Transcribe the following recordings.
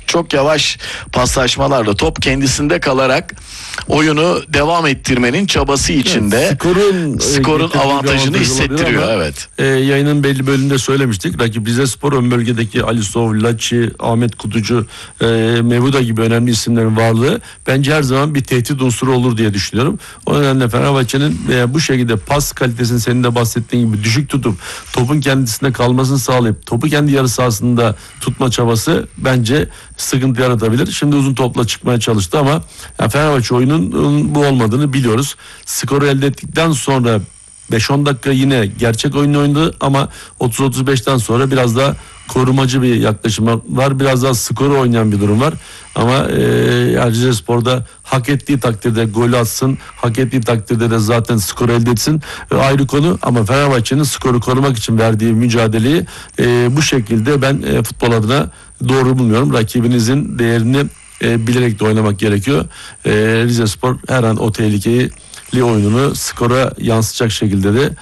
çok yavaş paslaşmalarla top kendisinde kalarak oyunu devam ettirmenin çabası içinde skorun avantajını hissettiriyor. Evet. Yayının belli bölümünde söylemiştik. Rakip Rizespor ön bölgedeki Alisov, Laçi, Ahmet Kutucu, Mevuda gibi önemli isimlerin varlığı bence her zaman bir tehdit unsuru olur diye düşünüyorum. O nedenle Fenerbahçe'nin bu şekilde pas kalitesini senin de bahsettiğin gibi düşük tutup topun kendisinde kalmasını sağlayıp topu kendi yarı sahasında tutma çabası bence sıkıntı yaratabilir. Şimdi uzun topla çıkmaya çalıştı ama Fenerbahçe oyunun bu olmadığını biliyoruz. Skoru elde ettikten sonra 5-10 dakika yine gerçek oyunu oynadı ama 30-35'ten sonra biraz daha korumacı bir yaklaşım var. Biraz daha skoru oynayan bir durum var. Ama Rizespor'da hak ettiği takdirde gol atsın, hak ettiği takdirde de zaten skoru elde etsin. Ayrı konu ama Fenerbahçe'nin skoru korumak için verdiği mücadeleyi bu şekilde ben futbol adına doğru bulmuyorum. Rakibinizin değerini bilerek de oynamak gerekiyor. Rizespor her an o tehlikeyi oyununu skora yansıtacak şekilde de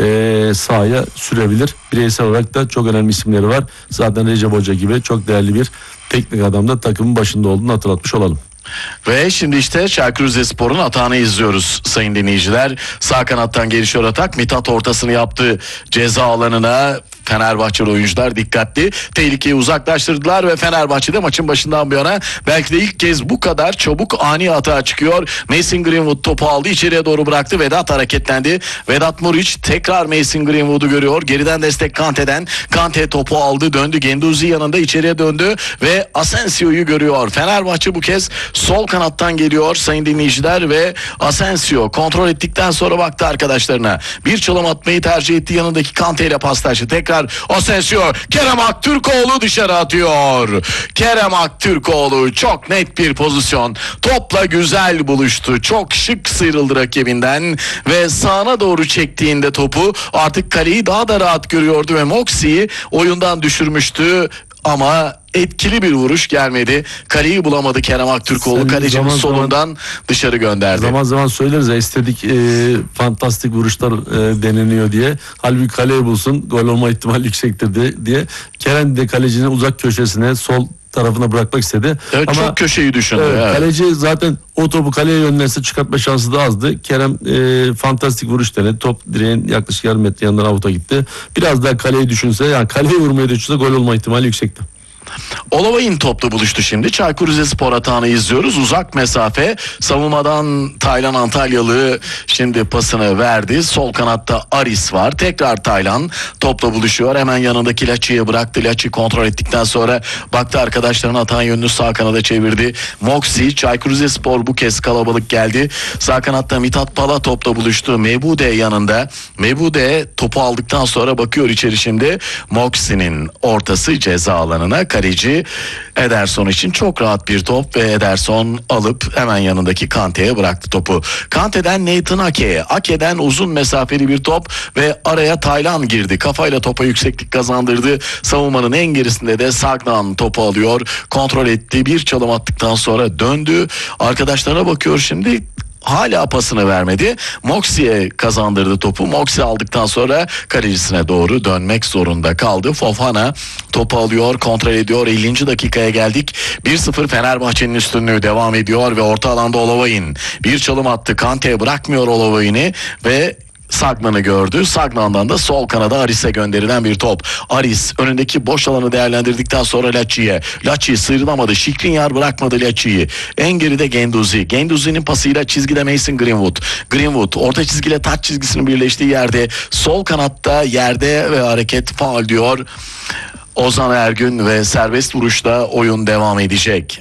sahaya sürebilir. Bireysel olarak da çok önemli isimleri var. Zaten Recep Hoca gibi çok değerli bir teknik adam da takımın başında olduğunu hatırlatmış olalım. Ve şimdi işte Çaykur Rizespor'un atağını izliyoruz sayın dinleyiciler. Sağ kanattan gelişiyor atak. Mithat ortasını yaptı ceza alanına. Fenerbahçeli oyuncular dikkatli. Tehlikeyi uzaklaştırdılar ve Fenerbahçe'de maçın başından bu yana belki de ilk kez bu kadar çabuk ani atağa çıkıyor. Mason Greenwood topu aldı, içeriye doğru bıraktı. Vedat hareketlendi. Vedat Muriç tekrar Mason Greenwood'u görüyor. Geriden destek Kante'den. Kante topu aldı, döndü. Genduzi yanında içeriye döndü ve Asensio'yu görüyor. Fenerbahçe bu kez sol kanattan geliyor sayın dinleyiciler ve Asensio kontrol ettikten sonra baktı arkadaşlarına. Bir çalım atmayı tercih etti, yanındaki Kante ile paslaştı. Tekrar Asensio, Kerem Aktürkoğlu dışarı atıyor. Kerem Aktürkoğlu çok net bir pozisyon. Topla güzel buluştu. Çok şık sıyrıldı rakibinden ve sağına doğru çektiğinde topu artık kaleyi daha da rahat görüyordu ve Moxi'yi oyundan düşürmüştü. Ama etkili bir vuruş gelmedi. Kaleyi bulamadı Kerem Aktürkoğlu. Kalecinin solundan dışarı gönderdi. Zaman zaman söyleriz ya, estetik fantastik vuruşlar deneniyor diye. Halbuki kaleyi bulsun, gol olma ihtimali yüksektir diye. Kerem de kalecinin uzak köşesine, sol tarafına bırakmak istedi. Evet, ama çok köşeyi düşündü. Evet. Kaleci zaten o topu kaleye yönlense çıkartma şansı da azdı. Kerem fantastik vuruş denedi. Top direğin yaklaşık yarım metre yanından avuta gitti. Biraz daha kaleyi düşünse, yani kaleyi vurmayı düşünse gol olma ihtimali yüksekti. Olavay'ın topla buluştu şimdi. Çaykur Rizespor atağını izliyoruz. Uzak mesafe. Savunmadan Taylan Antalyalı şimdi pasını verdi. Sol kanatta Aris var. Tekrar Taylan topla buluşuyor. Hemen yanındaki Laçi'ye bıraktı. Laçi kontrol ettikten sonra baktı arkadaşlarına, atağın yönünü sağ kanada çevirdi. Moxie, Çaykur Rizespor bu kez kalabalık geldi. Sağ kanatta Mithat Pala topla buluştu. Mebude yanında. Mebude topu aldıktan sonra bakıyor içeri şimdi. Moxie'nin ortası ceza alanına. Kaleci Ederson için çok rahat bir top ve Ederson alıp hemen yanındaki Kante'ye bıraktı topu. Kante'den Nathan Ake'ye, Ake'den uzun mesafeli bir top ve araya Taylan girdi. Kafayla topa yükseklik kazandırdı. Savunmanın en gerisinde de Sagnan topu alıyor. Kontrol etti. Bir çalım attıktan sonra döndü. Arkadaşlarına bakıyor şimdi. Hala pasını vermedi. Moxie'ye kazandırdı topu. Moxie aldıktan sonra kalecisine doğru dönmek zorunda kaldı. Fofana topu alıyor, kontrol ediyor. 50. dakikaya geldik. 1-0 Fenerbahçe'nin üstünlüğü devam ediyor ve orta alanda Olavay'ın bir çalım attı. Kante bırakmıyor Olavay'ını ve Sagnan'ı gördü. Sagnan'dan da sol kanada Aris'e gönderilen bir top. Aris önündeki boş alanı değerlendirdikten sonra Laçi'ye. Laçi sıyrılamadı. Şikrinyar bırakmadı Laçi'yi. En geride Genduzi. Genduzi'nin pasıyla çizgide Mason Greenwood. Greenwood orta çizgiyle taç çizgisinin birleştiği yerde, sol kanatta yerde ve hareket faul diyor Ozan Ergün ve serbest vuruşla oyun devam edecek.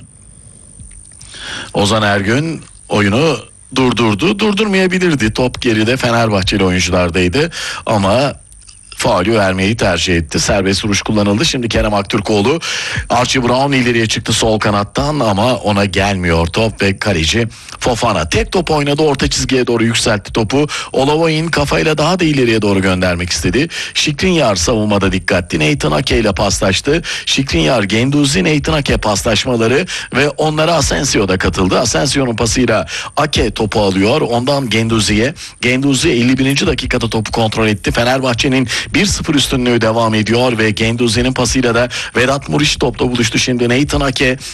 Ozan Ergün oyunu durdurmayabilirdi. Top geride Fenerbahçeli oyunculardaydı ama faulü vermeyi tercih etti. Serbest vuruş kullanıldı. Şimdi Kerem Aktürkoğlu, Archie Brown ileriye çıktı sol kanattan ama ona gelmiyor top ve kaleci Fofana tek top oynadı, orta çizgiye doğru yükseltti topu. Olavay'ın kafayla daha da ileriye doğru göndermek istedi. Şikrinyar savunmada dikkatli. Nathan Ake ile paslaştı. Şikrinyar, Genduzi, Nathan Ake paslaşmaları ve onlara Asensio da katıldı. Asensio'nun pasıyla Ake topu alıyor. Ondan Genduzi'ye. Genduzi 51. dakikada topu kontrol etti. Fenerbahçe'nin 1-0 üstünlüğü devam ediyor ve Genduzi'nin pasıyla da Vedat Muriç topla buluştu. Şimdi Nathan Ake